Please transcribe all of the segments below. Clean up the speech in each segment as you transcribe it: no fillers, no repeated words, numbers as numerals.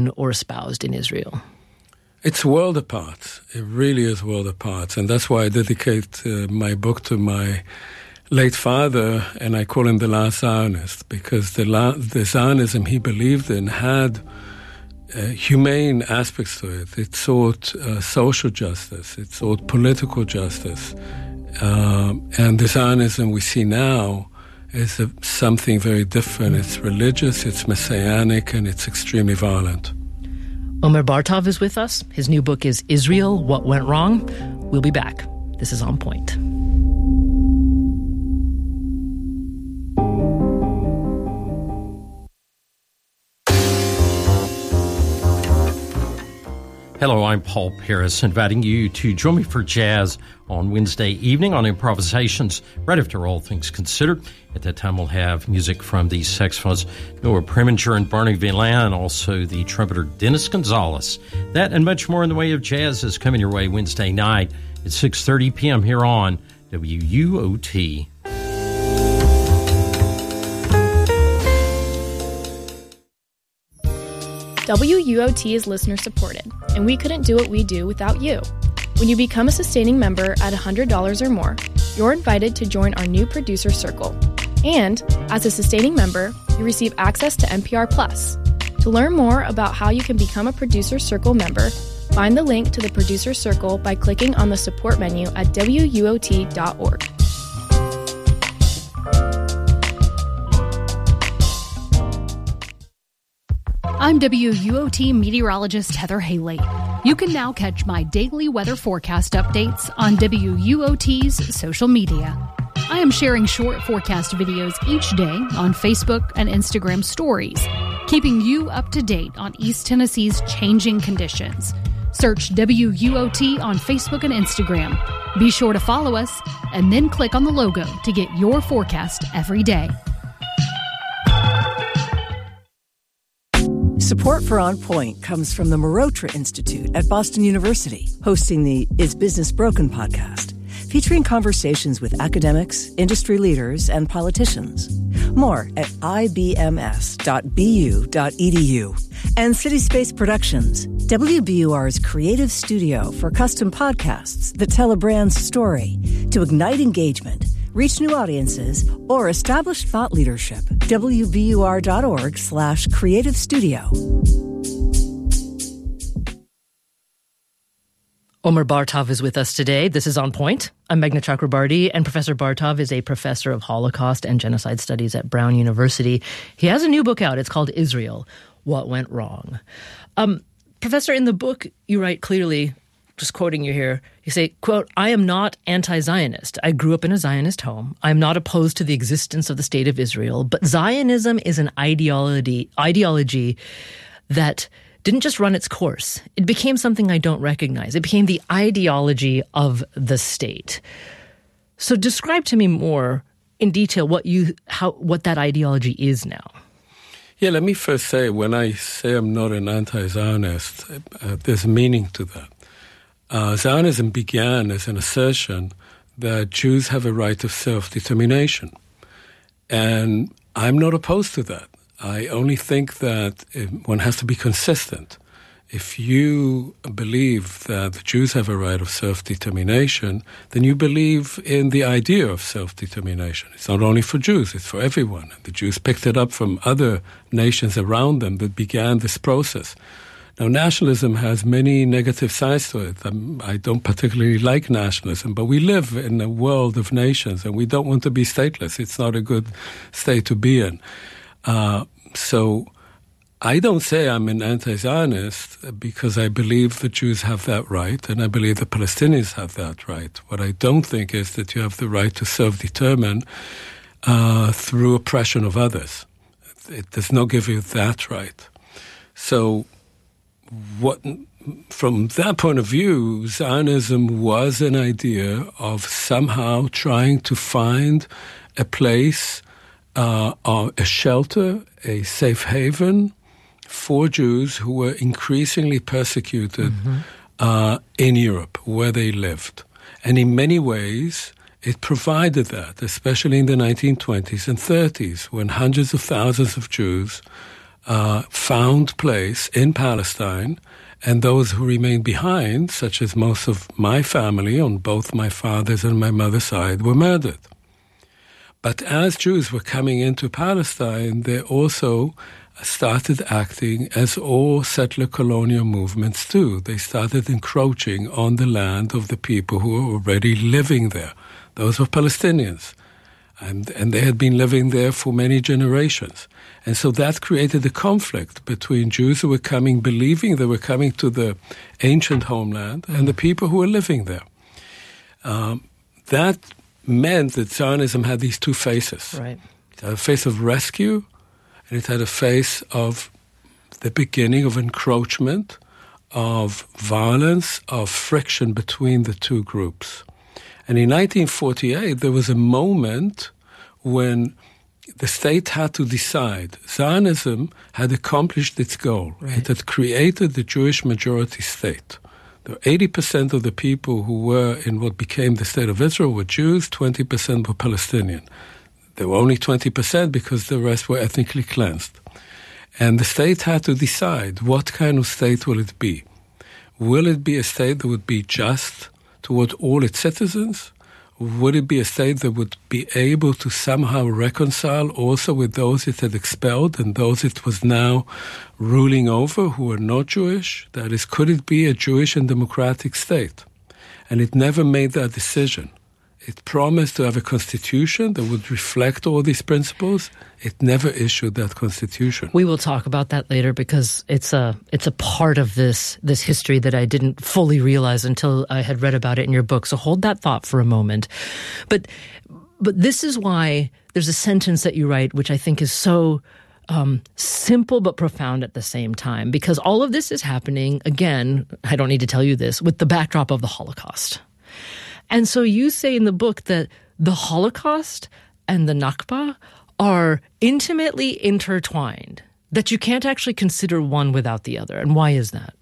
or espoused in Israel? It's world apart. It really is world apart. And that's why I dedicate my book to my late father, and I call him the last Zionist, because the Zionism he believed in had humane aspects to it. It sought social justice. It sought political justice. And the Zionism we see now is something very different. It's religious, it's messianic, and it's extremely violent. Omer Bartov is with us. His new book is Israel, What Went Wrong? We'll be back. This is On Point. Hello, I'm Paul Paris, inviting you to join me for jazz on Wednesday evening on Improvisations, right after All Things Considered. At that time, we'll have music from the saxophonists Noah Preminger and Barney Villain, and also the trumpeter Dennis Gonzalez. That and much more in the way of jazz is coming your way Wednesday night at 6:30 p.m. here on WUOT. WUOT is listener-supported, and we couldn't do what we do without you. When you become a sustaining member at $100 or more, you're invited to join our new producer circle. And, as a sustaining member, you receive access to NPR Plus. To learn more about how you can become a producer circle member, find the link to the producer circle by clicking on the support menu at WUOT.org. I'm WUOT meteorologist Heather Haley. You can now catch my daily weather forecast updates on WUOT's social media. I am sharing short forecast videos each day on Facebook and Instagram stories, keeping you up to date on East Tennessee's changing conditions. Search WUOT on Facebook and Instagram. Be sure to follow us and then click on the logo to get your forecast every day. Support for On Point comes from the Marotra Institute at Boston University, hosting the Is Business Broken podcast, featuring conversations with academics, industry leaders, and politicians. More at ibms.bu.edu. And City Space Productions, WBUR's creative studio for custom podcasts that tell a brand's story to ignite engagement, reach new audiences, or establish thought leadership. WBUR.org/creative studio. Omer Bartov is with us today. This is On Point. I'm Meghna Chakrabarty, and Professor Bartov is a professor of Holocaust and Genocide Studies at Brown University. He has a new book out. It's called Israel, What Went Wrong? Professor, in the book, you write clearly, just quoting you here, you say, quote, I am not anti-Zionist. I grew up in a Zionist home. I am not opposed to the existence of the State of Israel, but Zionism is an ideology that didn't just run its course. It became something I don't recognize. It became the ideology of the state. So describe to me more in detail what that ideology is now. Yeah, let me first say, when I say I'm not an anti-Zionist, there's meaning to that. Zionism began as an assertion that Jews have a right of self-determination. And I'm not opposed to that. I only think that one has to be consistent. If you believe that the Jews have a right of self-determination, then you believe in the idea of self-determination. It's not only for Jews, it's for everyone. The Jews picked it up from other nations around them that began this process. Now, nationalism has many negative sides to it. I don't particularly like nationalism, but we live in a world of nations, and we don't want to be stateless. It's not a good state to be in. So I don't say I'm an anti-Zionist because I believe the Jews have that right, and I believe the Palestinians have that right. What I don't think is that you have the right to self-determine through oppression of others. It does not give you that right. So from that point of view, Zionism was an idea of somehow trying to find a place, a shelter, a safe haven for Jews who were increasingly persecuted in Europe, where they lived. And in many ways, it provided that, especially in the 1920s and 30s, when hundreds of thousands of Jews found place in Palestine, and those who remained behind, such as most of my family on both my father's and my mother's side, were murdered. But as Jews were coming into Palestine, they also started acting as all settler colonial movements do. They started encroaching on the land of the people who were already living there. Those were Palestinians. And they had been living there for many generations. And so that created a conflict between Jews who were coming, believing they were coming to the ancient homeland, and the people who were living there. That meant that Zionism had these two faces. Right. It had a face of rescue, and it had a face of the beginning of encroachment, of violence, of friction between the two groups. And in 1948, there was a moment when the state had to decide. Zionism had accomplished its goal. Right. It had created the Jewish majority state. 80% of the people who were in what became the State of Israel were Jews, 20% were Palestinian. There were only 20% because the rest were ethnically cleansed. And the state had to decide, what kind of state will it be? Will it be a state that would be just toward all its citizens? Would it be a state that would be able to somehow reconcile also with those it had expelled and those it was now ruling over who were not Jewish? That is, could it be a Jewish and democratic state? And it never made that decision. It promised to have a constitution that would reflect all these principles. It never issued that constitution. We will talk about that later because it's a part of this history that I didn't fully realize until I had read about it in your book. So hold that thought for a moment. But this is why there's a sentence that you write which I think is so simple but profound at the same time, because all of this is happening, again, I don't need to tell you this, with the backdrop of the Holocaust. And so you say in the book that the Holocaust and the Nakba are intimately intertwined, that you can't actually consider one without the other. And why is that?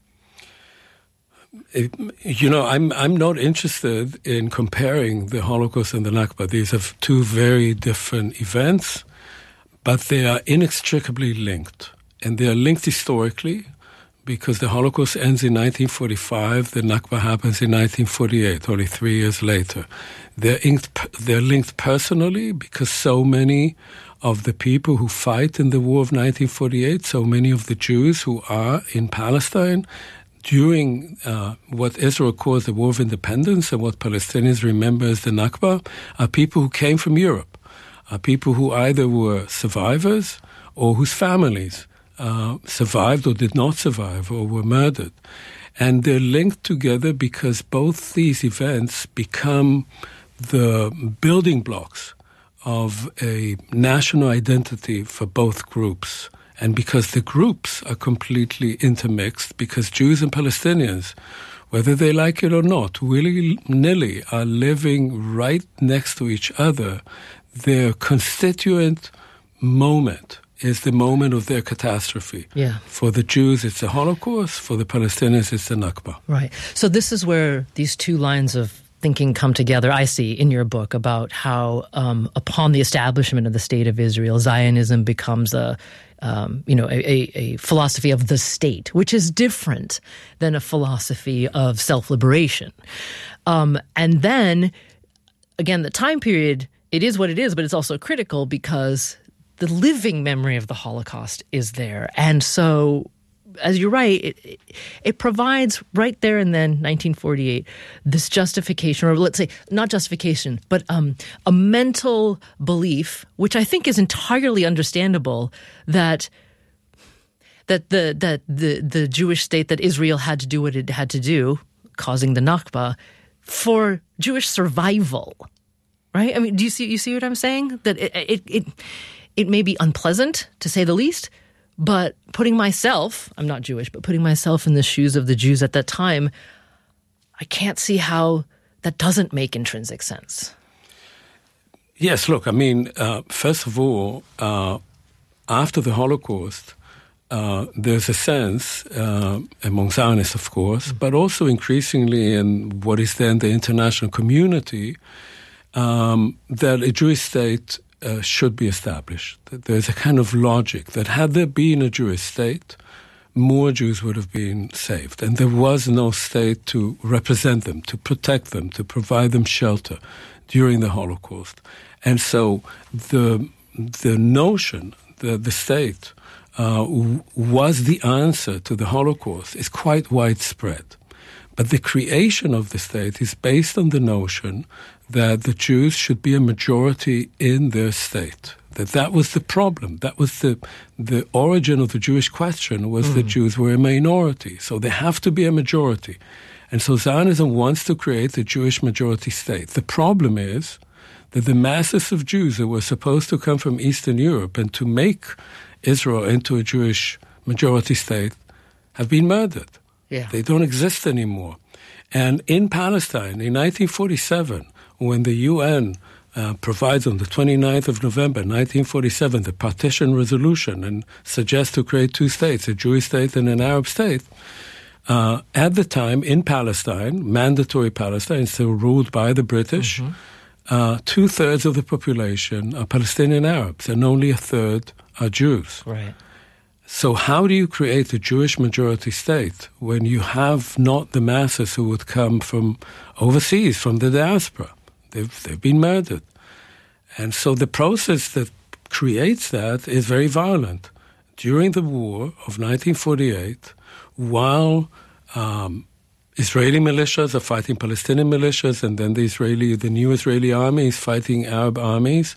I'm not interested in comparing the Holocaust and the Nakba. These are two very different events, but they are inextricably linked. And they are linked historically, because the Holocaust ends in 1945, the Nakba happens in 1948, only 3 years later. They're linked personally because so many of the people who fight in the war of 1948, so many of the Jews who are in Palestine during what Israel calls the War of Independence and what Palestinians remember as the Nakba, are people who came from Europe, are people who either were survivors or whose families survived or did not survive or were murdered. And they're linked together because both these events become the building blocks of a national identity for both groups. And because the groups are completely intermixed, because Jews and Palestinians, whether they like it or not, willy-nilly are living right next to each other, their constituent moment is the moment of their catastrophe. Yeah. For the Jews, it's the Holocaust. For the Palestinians, it's the Nakba. Right. So this is where these two lines of thinking come together, I see, in your book about how upon the establishment of the State of Israel, Zionism becomes a philosophy of the state, which is different than a philosophy of self-liberation. And then, again, the time period, it is what it is, but it's also critical because the living memory of the Holocaust is there. And so, as you're right, it provides right there and then, 1948, this justification, or let's say, not justification, but a mental belief, which I think is entirely understandable, that the Jewish state, that Israel had to do what it had to do, causing the Nakba, for Jewish survival, right? I mean, do you see what I'm saying? That it may be unpleasant, to say the least, but putting myself, I'm not Jewish, but putting myself in the shoes of the Jews at that time, I can't see how that doesn't make intrinsic sense. Yes, look, I mean, first of all, after the Holocaust, there's a sense, among Zionists, of course, but also increasingly in what is then the international community, that a Jewish state should be established. There's a kind of logic that had there been a Jewish state, more Jews would have been saved. And there was no state to represent them, to protect them, to provide them shelter during the Holocaust. And so the notion that the state was the answer to the Holocaust is quite widespread. But the creation of the state is based on the notion that the Jews should be a majority in their state. That was the problem. That was the origin of the Jewish question, was that Jews were a minority. So they have to be a majority. And so Zionism wants to create a Jewish majority state. The problem is that the masses of Jews that were supposed to come from Eastern Europe and to make Israel into a Jewish majority state have been murdered. Yeah. They don't exist anymore. And in Palestine, in 1947, when the UN provides on the 29th of November, 1947, the partition resolution and suggests to create two states, a Jewish state and an Arab state, at the time in Palestine, mandatory Palestine, still ruled by the British, 2/3 of the population are Palestinian Arabs and only 1/3 are Jews. Right. So how do you create a Jewish majority state when you have not the masses who would come from overseas, from the diaspora? They've been murdered. And so the process that creates that is very violent. During the war of 1948, while Israeli militias are fighting Palestinian militias, and then the new Israeli army is fighting Arab armies,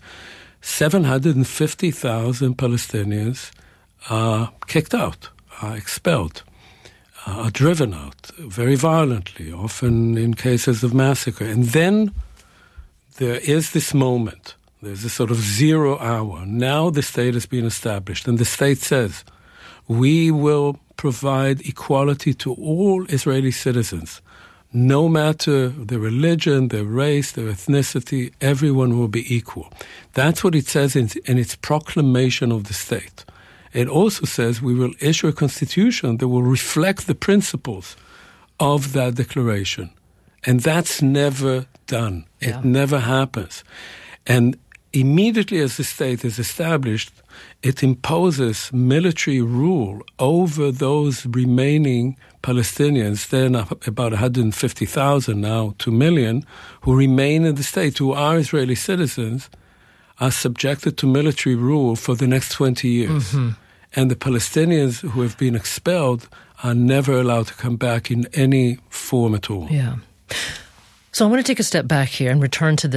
750,000 Palestinians are kicked out, are expelled, are driven out very violently, often in cases of massacre. And then there is this moment, there's a sort of 0 hour. Now the state has been established, and the state says, we will provide equality to all Israeli citizens. No matter their religion, their race, their ethnicity, everyone will be equal. That's what it says in its proclamation of the state. It also says we will issue a constitution that will reflect the principles of that declaration. And that's never done. Yeah. It never happens. And immediately as the state is established, it imposes military rule over those remaining Palestinians, then about 150,000 now, 2 million, who remain in the state, who are Israeli citizens, are subjected to military rule for the next 20 years. Mm-hmm. And the Palestinians who have been expelled are never allowed to come back in any form at all. Yeah. So I want to take a step back here and return to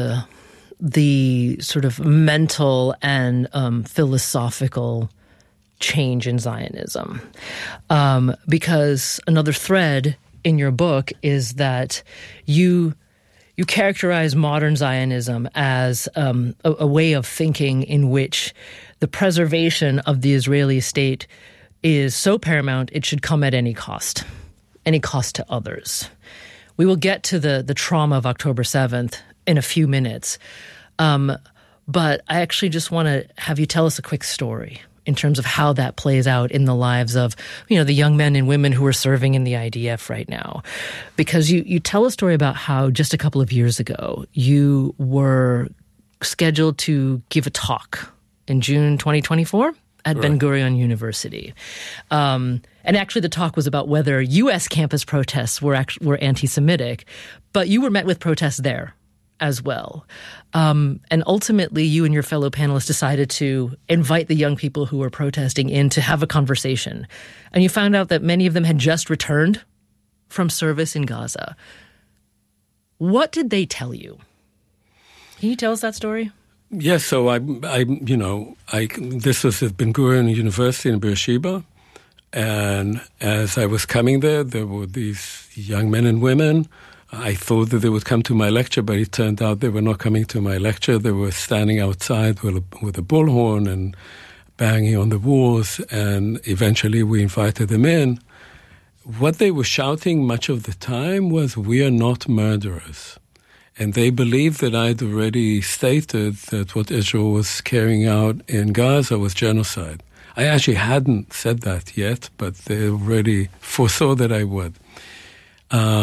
the sort of mental and philosophical change in Zionism. Because another thread in your book is that you characterize modern Zionism as a way of thinking in which the preservation of the Israeli state is so paramount it should come at any cost to others. We will get to the trauma of October 7th in a few minutes. But I actually just want to have you tell us a quick story in terms of how that plays out in the lives of, the young men and women who are serving in the IDF right now. Because you tell a story about how just a couple of years ago, you were scheduled to give a talk in June 2024 at Ben Gurion University. And actually the talk was about whether U.S. campus protests were anti-Semitic, but you were met with protests there as well. And ultimately, you and your fellow panelists decided to invite the young people who were protesting in to have a conversation. And you found out that many of them had just returned from service in Gaza. What did they tell you? Can you tell us that story? Yes, so this was at Ben Gurion University in Beersheba, and as I was coming there were these young men and women. I thought that they would come to my lecture, but it turned out they were not coming to my lecture. They were standing outside with a bullhorn and banging on the walls, and eventually we invited them in. What they were shouting much of the time was, "We are not murderers." And they believed that I'd already stated that what Israel was carrying out in Gaza was genocide. I actually hadn't said that yet, but they already foresaw that I would.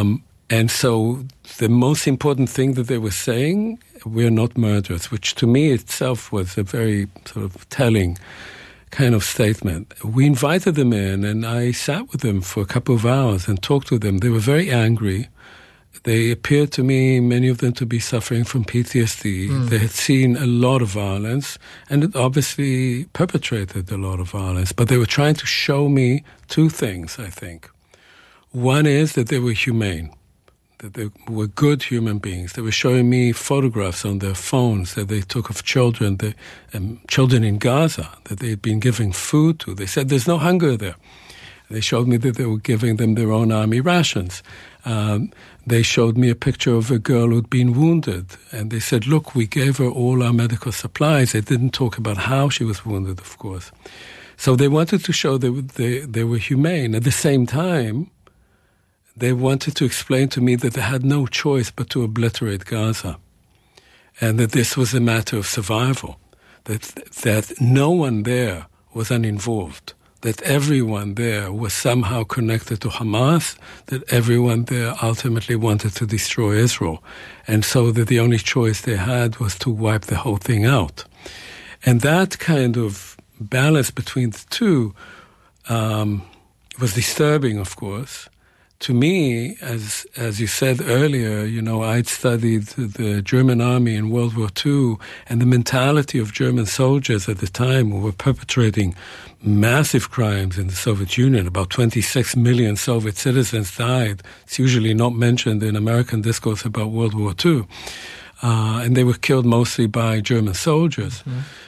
And so the most important thing that they were saying, we're not murderers, which to me itself was a very sort of telling kind of statement. We invited them in, and I sat with them for a couple of hours and talked with them. They were very angry. They appeared to me, many of them, to be suffering from PTSD. They had seen a lot of violence, and it obviously perpetrated a lot of violence. But they were trying to show me two things, I think. One is that they were humane, that they were good human beings. They were showing me photographs on their phones that they took of children, children in Gaza, that they had been giving food to. They said there's no hunger there. They showed me that they were giving them their own army rations. They showed me a picture of a girl who'd been wounded, and they said, look, we gave her all our medical supplies. They didn't talk about how she was wounded, of course. So they wanted to show that they were humane. At the same time, they wanted to explain to me that they had no choice but to obliterate Gaza, and that this was a matter of survival, that no one there was uninvolved, that everyone there was somehow connected to Hamas, that everyone there ultimately wanted to destroy Israel, and so that the only choice they had was to wipe the whole thing out. And that kind of balance between the two was disturbing, of course. To me, as you said earlier, I'd studied the German army in World War II, and the mentality of German soldiers at the time who were perpetrating massive crimes in the Soviet Union. About 26 million Soviet citizens died. It's usually not mentioned in American discourse about World War II. And they were killed mostly by German soldiers.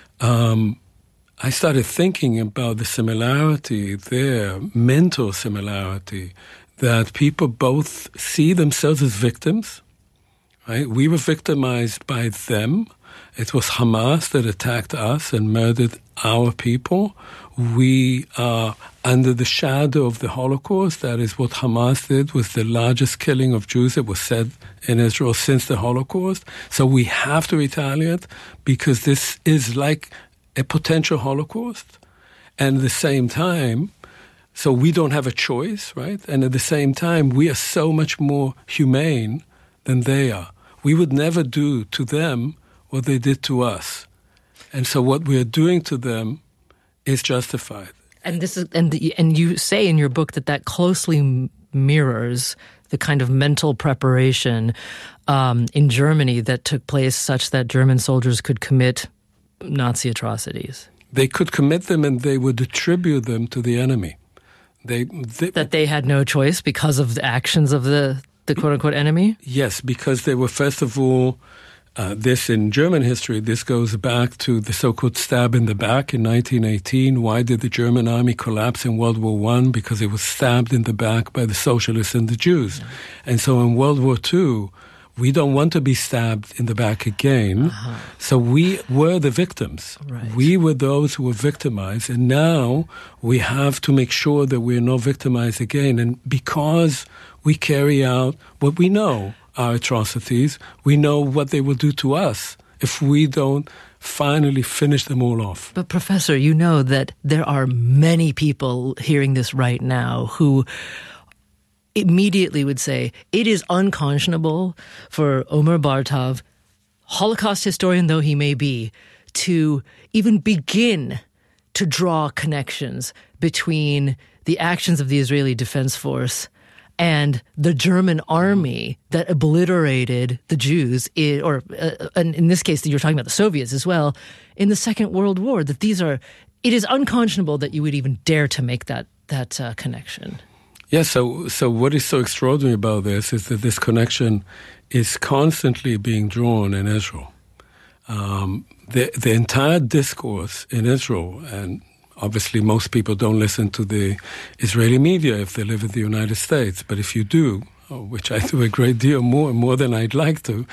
I started thinking about the similarity there, mental similarity, that people both see themselves as victims, right? We were victimized by them. It was Hamas that attacked us and murdered our people. We are under the shadow of the Holocaust. That is what Hamas did, was the largest killing of Jews, it was said, in Israel since the Holocaust. So we have to retaliate because this is like a potential Holocaust. And at the same time, so we don't have a choice, right? And at the same time, we are so much more humane than they are. We would never do to them what they did to us. And so what we are doing to them is justified. And this is and you say in your book that closely mirrors the kind of mental preparation in Germany that took place such that German soldiers could commit Nazi atrocities. They could commit them and they would attribute them to the enemy. That they had no choice because of the actions of the quote-unquote enemy? Yes, because they were, first of all, this in German history, this goes back to the so-called stab in the back in 1918. Why did the German army collapse in World War I? Because it was stabbed in the back by the socialists and the Jews. Yeah. And so in World War II, we don't want to be stabbed in the back again. So we were the victims. Right. We were those who were victimized. And now we have to make sure that we're not victimized again. And because we carry out what we know are atrocities, we know what they will do to us if we don't finally finish them all off. But Professor, you know that there are many people hearing this right now who immediately would say, it is unconscionable for Omer Bartov, Holocaust historian though he may be, to even begin to draw connections between the actions of the Israeli Defense Force and the German army that obliterated the Jews, and in this case, you're talking about the Soviets as well, in the Second World War, that it is unconscionable that you would even dare to make that connection. Yeah, so what is so extraordinary about this is that this connection is constantly being drawn in Israel. The entire discourse in Israel, and obviously most people don't listen to the Israeli media if they live in the United States, but if you do, which I do a great deal more than I'd like to,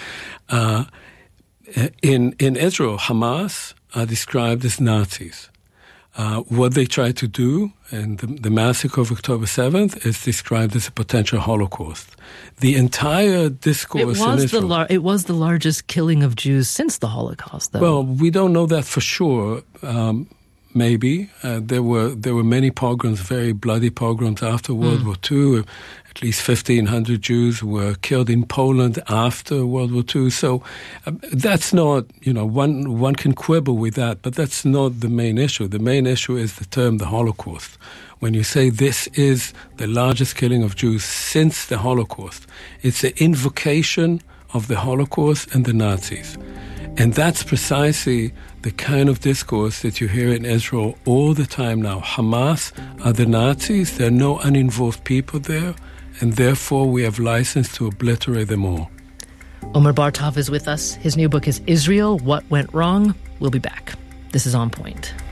in Israel, Hamas are described as Nazis. What they tried to do, and the massacre of October 7th, is described as a potential Holocaust. The entire discourse in Israel... It was the largest killing of Jews since the Holocaust, though. Well, we don't know that for sure. maybe. There were many pogroms, very bloody pogroms after World War II. At least 1,500 Jews were killed in Poland after World War II. So that's not, one can quibble with that, but that's not the main issue. The main issue is the term the Holocaust. When you say this is the largest killing of Jews since the Holocaust, it's an invocation of the Holocaust and the Nazis. And that's precisely the kind of discourse that you hear in Israel all the time now. Hamas are the Nazis. There are no uninvolved people there. And therefore, we have license to obliterate them all. Omer Bartov is with us. His new book is Israel, What Went Wrong? We'll be back. This is On Point.